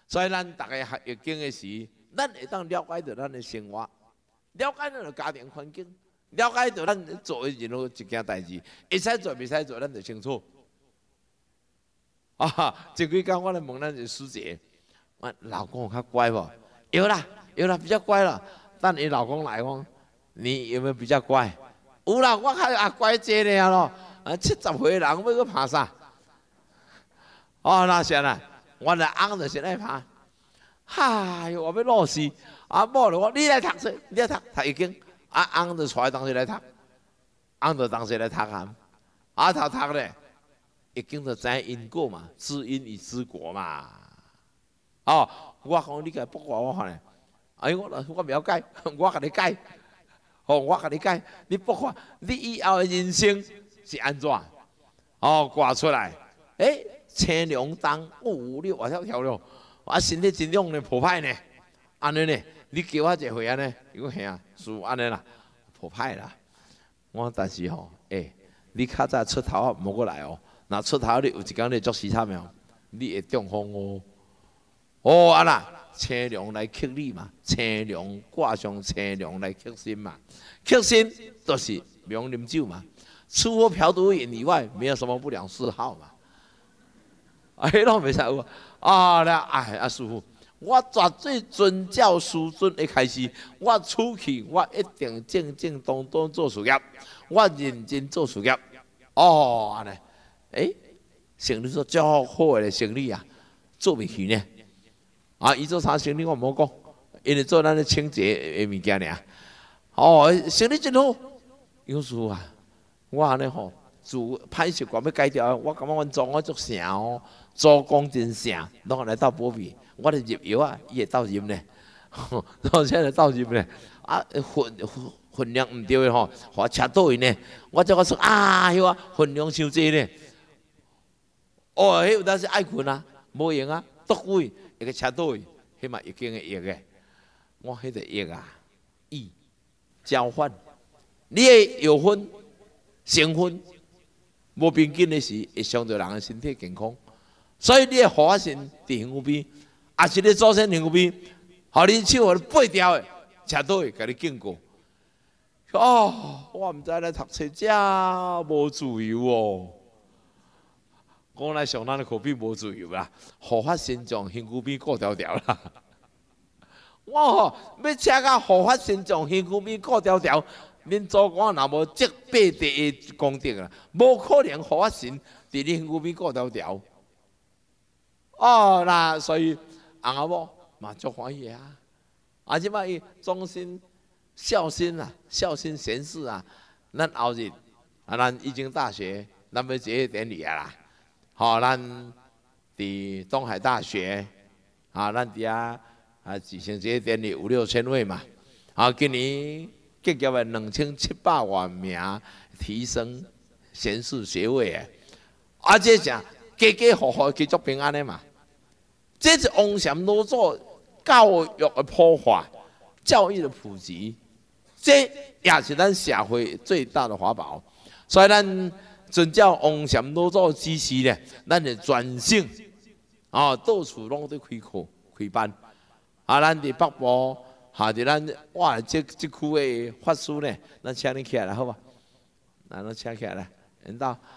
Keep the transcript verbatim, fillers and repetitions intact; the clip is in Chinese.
所以咱大家学易经的时，咱会当了解到咱的生活，了解咱的家庭环境，了解到咱做的任何一件代志，会使做袂使做，咱就清楚。啊，这几天我来问咱一师姐，我老公有较乖不？有啦，有啦，比较乖了。但你老公来讲，你有没有比较乖？有啦，我较也乖济呢咯。啊，七十岁人要去爬啥？哦，那是啦，我的翁就是来爬。嗨，我要老死，啊，某就我你来读书，你来读读易经，啊，翁就带当时来读，翁就当时来读啊，啊，读读咧，易经就知因果嘛，知因以知果嘛。哦，我讲你个不管我看咧，哎，我我唔了解，我甲你解，哦，我甲你解，你不管你以后的人生是安怎？哦，挂出来，诶，青龙当五六啊条条咯。我身体真亮呢，破歹呢，安尼呢，你叫我一回安尼，伊讲嘿啊，是安尼啦，破歹啦。我但是吼，诶、欸，你较早出头啊，莫过来哦。若出头你有一工你作死惨哦，你会中风哦。哦啊啦，青龙来克你嘛，青龙挂上青龙来克身嘛，克身就是不用啉酒嘛，除了嫖毒瘾以外，没有什么不良嗜好嘛。啊，迄拢袂使有啊！啦，哎，啊师傅，我绝对遵照师尊的开始，我出去我一定正正当当做事业，我认真做事业。哦，安尼，诶，生理说较好的生理啊，做袂去呢。啊，伊做啥生理我唔好讲，因为做咱的清洁的物件尔。哦，生理真好，有师傅啊，我安尼吼。自歹习惯要改掉，我感觉阮做我足成哦，做工真成，拢来到保庇，我咧入药啊，伊会倒入呢，我现在倒入呢，啊分分量唔对的吼，互我吃倒去呢，我则我说啊，迄个分量伤济呢，哦，迄有当是爱困啊，无用啊，倒位会个吃倒去，迄嘛已经会药的，我迄个药啊，意交换，你的药分成分。无平均的时，会伤到人的身体健康。所以你的护发神伫身躯边，也是你祖先身躯边，互你手互你拔掉的，车倒去，甲你经过。哦，我毋知来读册遮无自由哦。讲来上咱的口边无自由啦，护发神将身躯边过条条啦。我吼要车到护发神将身躯边过条条。恁祖公若无积八地的功德啊，无可能护法神伫你身躯边过条条。哦，那所以翁仔某嘛足欢喜啊！啊，即摆伊忠心孝心啊，孝心贤士啊，咱后日啊，咱已经大学咱要结业典礼啊啦，好、哦，咱伫东海大学啊，咱伫啊啊举行结业典礼五六千位嘛，啊，今年。结业的两千七百万名提升贤士学位的，啊，这啥家家户户继续平安的嘛？这是王禅老祖教育的普化，教育的普及，这也是咱社会最大的法宝。所以咱遵照王禅老祖指示咧，咱就专省啊，到处拢在开课开班，啊，咱伫北部。下伫咱哇，这这区的法师呢，咱请你起来好吧？那咱请起来，引导。